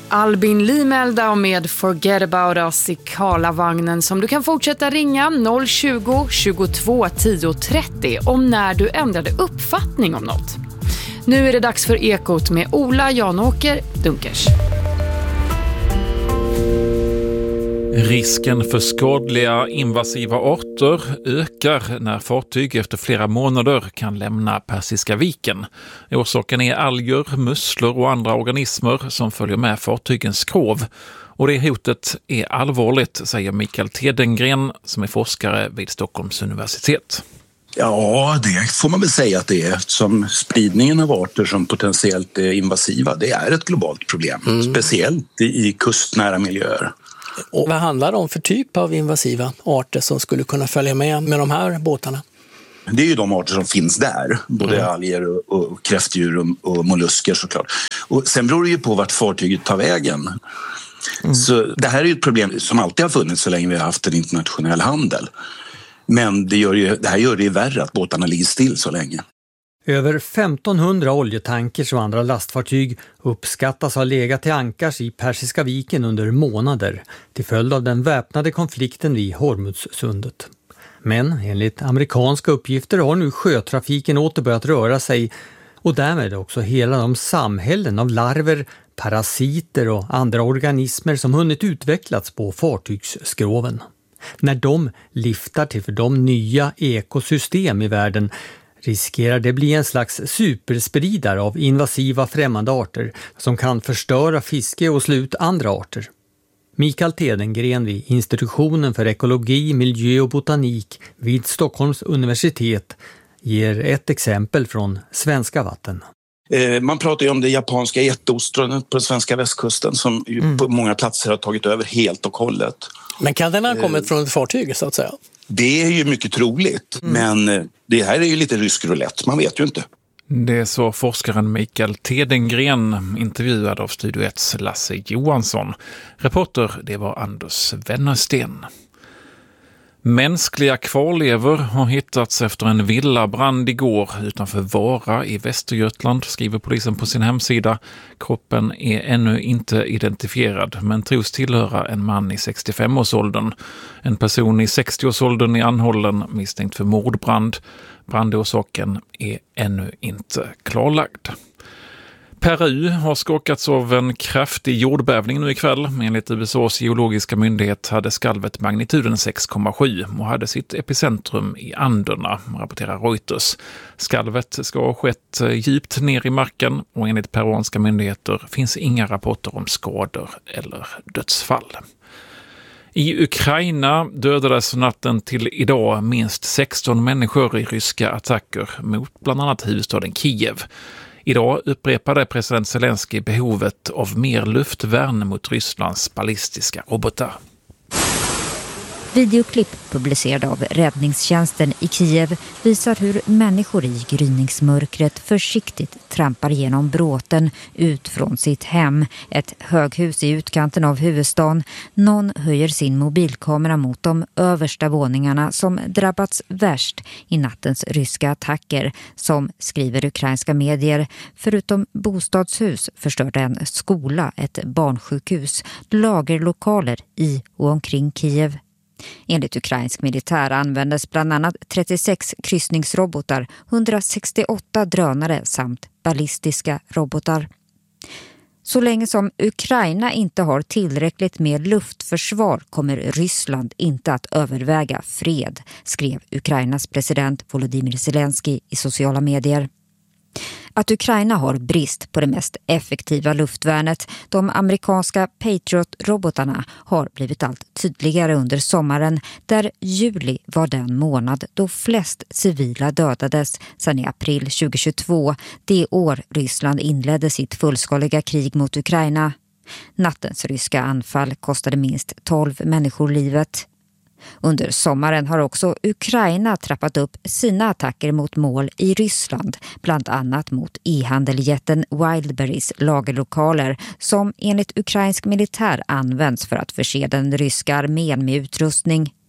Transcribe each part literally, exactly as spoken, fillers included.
Albin Limelda med Forget About Us i Karlavagnen som du kan fortsätta ringa noll tjugo, tjugotvå, tio, trettio om när du ändrade uppfattning om något. Nu är det dags för Ekot med Ola Janåker Dunkers. Risken för skadliga invasiva arter ökar när fartyg efter flera månader kan lämna Persiska viken. Orsaken är alger, musslor och andra organismer som följer med fartygens skrov. Och det hotet är allvarligt, säger Mikael Tedengren som är forskare vid Stockholms universitet. Ja, det får man väl säga att det är. Som spridningen av arter som potentiellt är invasiva, det är ett globalt problem. Mm. Speciellt i kustnära miljöer. Och vad handlar det om för typ av invasiva arter som skulle kunna följa med med de här båtarna? Det är ju de arter som finns där, både mm. alger och, och kräftdjur och, och mollusker såklart. Och sen beror det ju på vart fartyget tar vägen. Mm. Så det här är ju ett problem som alltid har funnits så länge vi har haft en internationell handel. Men det, gör ju, det här gör det ju värre att båtarna ligger still så länge. Över femtonhundra oljetankers och andra lastfartyg uppskattas ha legat till ankars i Persiska viken under månader till följd av den väpnade konflikten vid Hormuzsundet. Men enligt amerikanska uppgifter har nu sjötrafiken åter börjat röra sig och därmed också hela de samhällen av larver, parasiter och andra organismer som hunnit utvecklats på fartygsskroven. När de liftar till för de nya ekosystem i världen riskerar det bli en slags superspridare av invasiva främmande arter som kan förstöra fiske och slå ut andra arter. Mikael Tedengren vid Institutionen för ekologi, miljö och botanik vid Stockholms universitet ger ett exempel från svenska vatten. Man pratar ju om det japanska jätteostronet på den svenska västkusten som ju mm. på många platser har tagit över helt och hållet. Men kan den ha kommit från ett fartyg så att säga? Det är ju mycket troligt, mm. men det här är ju lite rysk roulette, man vet ju inte. Det är så forskaren Mikael Tedengren, intervjuad av Studio ett Lasse Johansson. Reporter, det var Anders Wennersten. Mänskliga kvarlevor har hittats efter en villabrand igår utanför Vara i Västergötland, skriver polisen på sin hemsida. Kroppen är ännu inte identifierad men tros tillhöra en man i sextiofem-årsåldern. En person i sextio-årsåldern är anhållen misstänkt för mordbrand. Brandorsaken är ännu inte klarlagd. Peru har skakats av en kraftig jordbävning nu ikväll. Enligt U S A:s geologiska myndighet hade skalvet magnituden sex komma sju och hade sitt epicentrum i Anderna, rapporterar Reuters. Skalvet ska ha skett djupt ner i marken och enligt peruanska myndigheter finns inga rapporter om skador eller dödsfall. I Ukraina dödades natten till idag minst sexton människor i ryska attacker mot bland annat huvudstaden Kiev. Idag upprepade president Zelensky behovet av mer luftvärn mot Rysslands ballistiska robotar. Videoklipp publicerade av räddningstjänsten i Kiev visar hur människor i gryningsmörkret försiktigt trampar genom bråten ut från sitt hem, ett höghus i utkanten av huvudstaden. Någon höjer sin mobilkamera mot de översta våningarna som drabbats värst i nattens ryska attacker, som skriver ukrainska medier. Förutom bostadshus förstörde en skola, ett barnsjukhus, lagerlokaler i och omkring Kiev. Enligt ukrainsk militär användes bland annat trettiosex kryssningsrobotar, hundrasextioåtta drönare samt ballistiska robotar. Så länge som Ukraina inte har tillräckligt med luftförsvar kommer Ryssland inte att överväga fred, skrev Ukrainas president Volodymyr Zelensky i sociala medier. Att Ukraina har brist på det mest effektiva luftvärnet, de amerikanska Patriot-robotarna, har blivit allt tydligare under sommaren, där juli var den månad då flest civila dödades sedan i april tjugohundratjugotvå, det år Ryssland inledde sitt fullskaliga krig mot Ukraina. Nattens ryska anfall kostade minst tolv människor livet. Under sommaren har också Ukraina trappat upp sina attacker mot mål i Ryssland, bland annat mot e-handeljätten Wildberries lagerlokaler som enligt ukrainsk militär används för att förse den ryska armén med utrustning.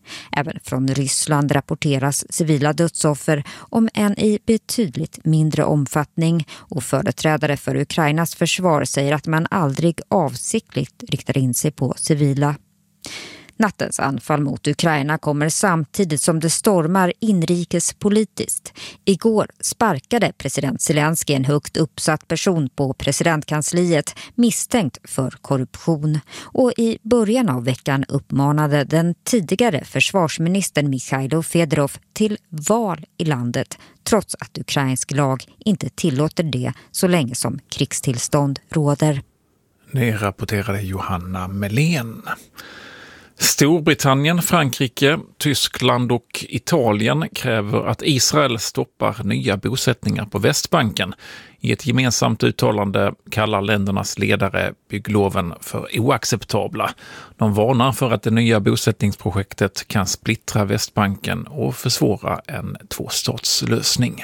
Även från Ryssland rapporteras civila dödsoffer, om en i betydligt mindre omfattning, och företrädare för Ukrainas försvar säger att man aldrig avsiktligt riktar in sig på civila. Nattens anfall mot Ukraina kommer samtidigt som det stormar inrikespolitiskt. Igår sparkade president Zelensky en högt uppsatt person på presidentkansliet misstänkt för korruption. Och i början av veckan uppmanade den tidigare försvarsministern Mikhailo Fedorov till val i landet, trots att ukrainsk lag inte tillåter det så länge som krigstillstånd råder. Det rapporterade Johanna Melén. Storbritannien, Frankrike, Tyskland och Italien kräver att Israel stoppar nya bosättningar på Västbanken. I ett gemensamt uttalande kallar ländernas ledare byggloven för oacceptabla. De varnar för att det nya bosättningsprojektet kan splittra Västbanken och försvåra en tvåstatslösning.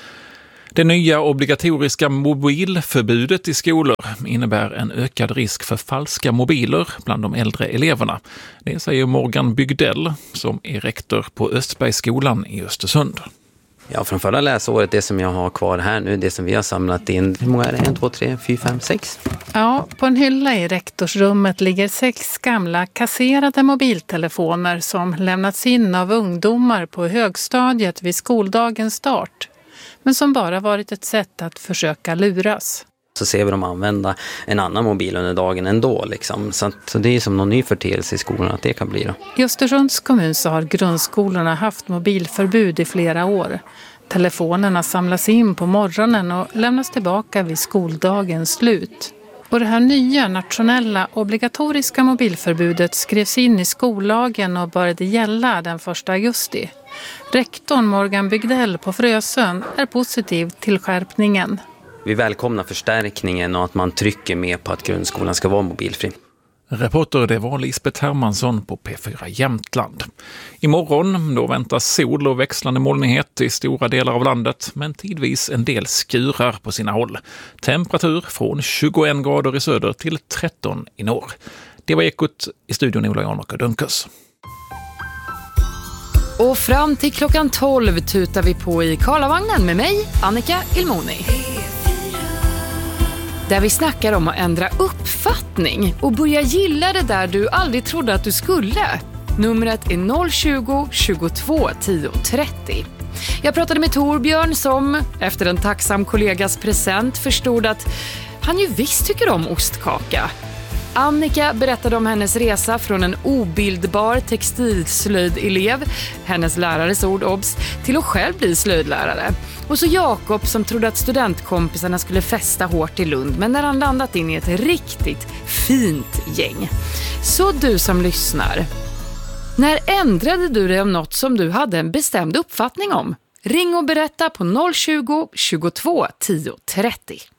Det nya obligatoriska mobilförbudet i skolor innebär en ökad risk för falska mobiler bland de äldre eleverna. Det säger Morgan Bygdell som är rektor på Östbergsskolan i Östersund. Ja, från förra läsåret, det som jag har kvar här nu, det som vi har samlat in. Hur många är det? En, två, tre, fyra, fem, sex? Ja, på en hylla i rektorsrummet ligger sex gamla kasserade mobiltelefoner som lämnats in av ungdomar på högstadiet vid skoldagens start. Men som bara varit ett sätt att försöka luras. Så ser vi dem använda en annan mobil under dagen ändå. Liksom. Så, att, så det är som någon ny förteelse i skolan att det kan bli då. I Östersunds kommun så har grundskolorna haft mobilförbud i flera år. Telefonerna samlas in på morgonen och lämnas tillbaka vid skoldagens slut. Och det här nya nationella obligatoriska mobilförbudet skrevs in i skollagen och började gälla den första augusti. Rektorn Morgan Bygdell på Frösön är positiv till skärpningen. Vi välkomnar förstärkningen och att man trycker mer på att grundskolan ska vara mobilfri. Reporter det var Lisbeth Hermansson på P fyra Jämtland. Imorgon då väntas sol och växlande molnighet i stora delar av landet, men tidvis en del skurar på sina håll. Temperatur från tjugoen grader i söder till tretton i norr. Det var Ekot, i studion Ola Janmark och Dunkers. Och fram till klockan tolv tutar vi på i Karlavagnen med mig, Annika Ilmoni. Där vi snackar om att ändra uppfattning och börja gilla det där du aldrig trodde att du skulle. Numret är noll tjugo, tjugotvå, tio, trettio. Jag pratade med Torbjörn som, efter en tacksam kollegas present, förstod att han ju visst tycker om ostkaka. Annika berättade om hennes resa från en obildbar textilslöjdelev, hennes lärares ord obs, till att själv bli slöjdlärare. Och så Jakob som trodde att studentkompisarna skulle festa hårt i Lund, men när han landat in i ett riktigt fint gäng. Så du som lyssnar, när ändrade du dig om något som du hade en bestämd uppfattning om? Ring och berätta på noll tjugo, tjugotvå, tio, trettio.